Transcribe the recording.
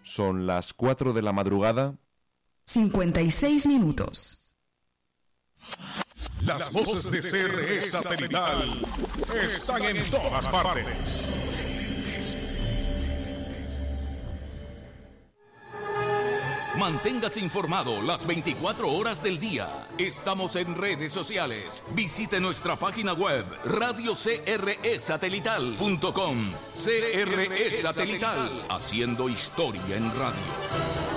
Son las 4 de la madrugada. 56 minutos. Las voces de CRE Satelital están en todas partes. Manténgase informado las 24 horas del día. Estamos en redes sociales. Visite nuestra página web radiocresatelital.com. CRE Satelital, haciendo historia en radio.